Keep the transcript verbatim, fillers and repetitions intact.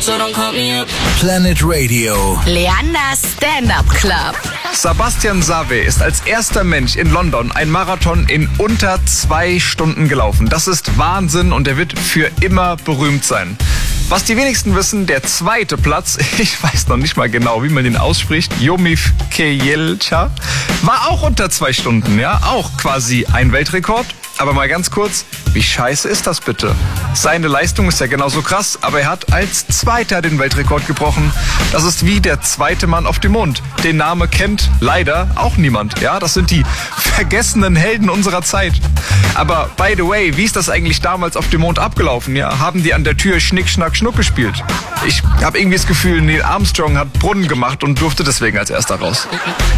Planet Radio. Leanders Stand-Up Club. Sebastian Sawe ist als erster Mensch in London ein Marathon in unter zwei Stunden gelaufen. Das ist Wahnsinn und er wird für immer berühmt sein. Was die wenigsten wissen, der zweite Platz, ich weiß noch nicht mal genau, wie man den ausspricht, Yomif Keyelcha, war auch unter zwei Stunden, ja, auch quasi ein Weltrekord. Aber mal ganz kurz, wie scheiße ist das bitte? Seine Leistung ist ja genauso krass, aber er hat als Zweiter den Weltrekord gebrochen. Das ist wie der zweite Mann auf dem Mond. Den Namen kennt leider auch niemand. Ja, das sind die vergessenen Helden unserer Zeit. Aber by the way, wie ist das eigentlich damals auf dem Mond abgelaufen? Ja, haben die an der Tür Schnick, Schnack, Schnuck gespielt? Ich habe irgendwie das Gefühl, Neil Armstrong hat Brunnen gemacht und durfte deswegen als erster raus.